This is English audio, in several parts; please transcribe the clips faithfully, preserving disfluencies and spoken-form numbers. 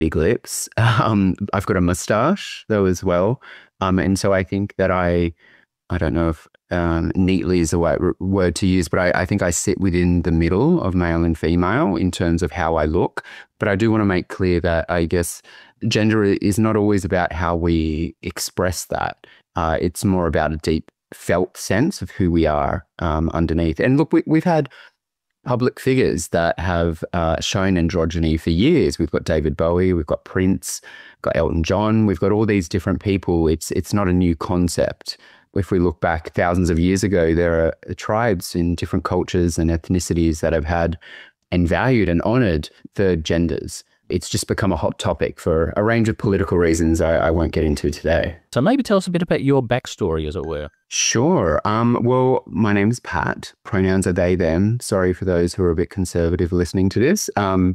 big lips. Um, I've got a mustache though as well. Um, and so I think that I, I don't know if um, neatly is the right word to use, but I, I think I sit within the middle of male and female in terms of how I look. But I do want to make clear that I guess gender is not always about how we express that. Uh, it's more about a deep felt sense of who we are um, underneath. And look, we, we've had public figures that have uh, shown androgyny for years. We've got David Bowie, we've got Prince, we've got Elton John, we've got all these different people. It's it's not a new concept. If we look back thousands of years ago, there are tribes in different cultures and ethnicities that have had and valued and honored third genders. It's just become a hot topic for a range of political reasons I, I won't get into today. So maybe tell us a bit about your backstory, as it were. Sure. Um, well, my name's Pat. Pronouns are they, them. Sorry for those who are a bit conservative listening to this. Um,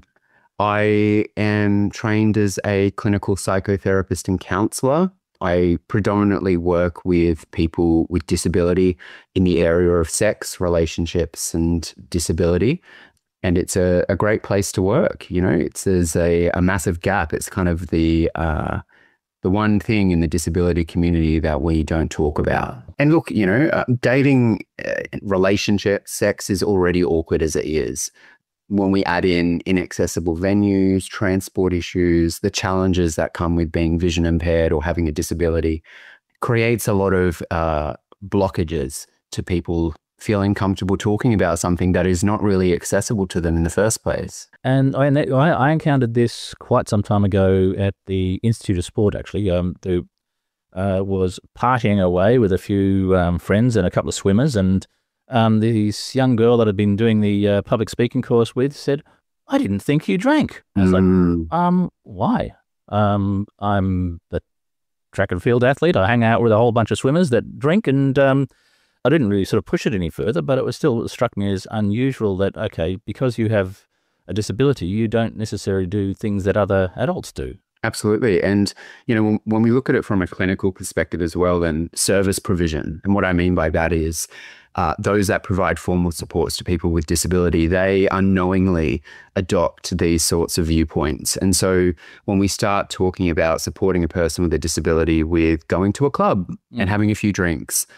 I am trained as a clinical psychotherapist and counsellor. I predominantly work with people with disability in the area of sex, relationships, and disability. And it's a, a great place to work. You know, it's there's a, a massive gap. It's kind of the uh, the one thing in the disability community that we don't talk about. And look, you know, uh, dating, uh, relationships, sex is already awkward as it is. When we add in inaccessible venues, transport issues, the challenges that come with being vision impaired or having a disability, creates a lot of uh, blockages to people feeling comfortable talking about something that is not really accessible to them in the first place. And I, I encountered this quite some time ago at the Institute of Sport, actually. Um, who uh, was partying away with a few um, friends and a couple of swimmers, and um, this young girl that I'd been doing the uh, public speaking course with said, "I didn't think you drank." I was Mm. like, um, why? Um, I'm the track and field athlete. I hang out with a whole bunch of swimmers that drink, and um, I didn't really sort of push it any further, but it was still it struck me as unusual that, okay, because you have a disability, you don't necessarily do things that other adults do. Absolutely. And, you know, when, when we look at it from a clinical perspective as well, then service provision. And what I mean by that is uh, those that provide formal supports to people with disability, they unknowingly adopt these sorts of viewpoints. And so when we start talking about supporting a person with a disability with going to a club mm. and having a few drinks,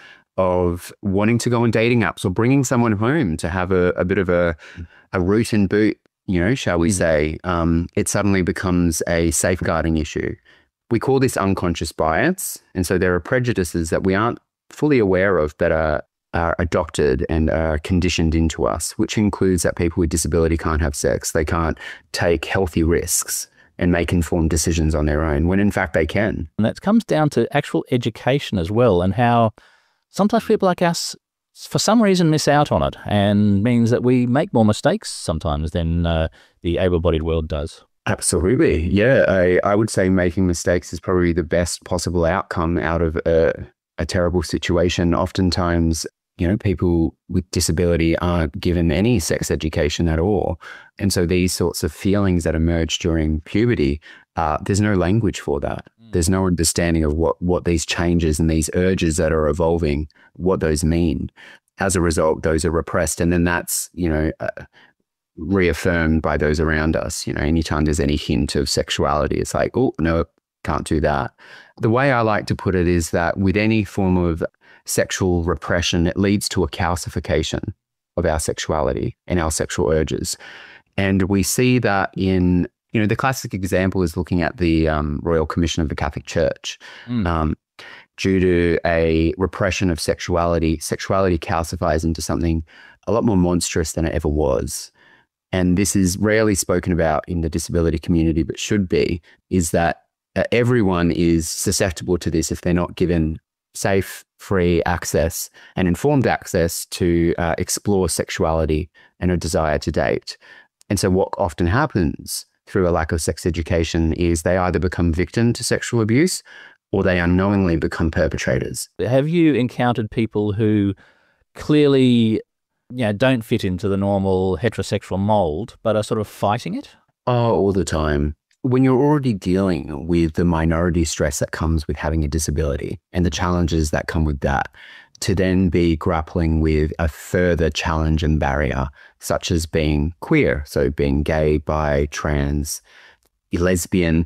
of wanting to go on dating apps or bringing someone home to have a, a bit of a, a root and boot, you know, shall we say, um, it suddenly becomes a safeguarding issue. We call this unconscious bias. And so there are prejudices that we aren't fully aware of that are, are adopted and are conditioned into us, which includes that people with disability can't have sex. They can't take healthy risks and make informed decisions on their own, when in fact they can. And that comes down to actual education as well, and how sometimes people like us, for some reason, miss out on it, and means that we make more mistakes sometimes than uh, the able-bodied world does. Absolutely. Yeah, I, I would say making mistakes is probably the best possible outcome out of a, a terrible situation. Oftentimes, you know, people with disability aren't given any sex education at all. And so these sorts of feelings that emerge during puberty, uh, there's no language for that. There's no understanding of what, what these changes and these urges that are evolving, what those mean. As a result, those are repressed. And then that's, you know, uh, reaffirmed by those around us. You know, anytime there's any hint of sexuality, it's like, oh, no, can't do that. The way I like to put it is that with any form of sexual repression, it leads to a calcification of our sexuality and our sexual urges. And we see that in, you know, the classic example is looking at the um, Royal Commission of the Catholic Church. Mm. Um, due to a repression of sexuality, sexuality calcifies into something a lot more monstrous than it ever was. And this is rarely spoken about in the disability community, but should be, is that uh, everyone is susceptible to this if they're not given safe, free access and informed access to uh, explore sexuality and a desire to date. And so what often happens through a lack of sex education is they either become victim to sexual abuse or they unknowingly become perpetrators. Have you encountered people who clearly, you know, don't fit into the normal heterosexual mold, but are sort of fighting it? Oh, all the time. When you're already dealing with the minority stress that comes with having a disability and the challenges that come with that, to then be grappling with a further challenge and barrier, such as being queer, so being gay, bi, trans, lesbian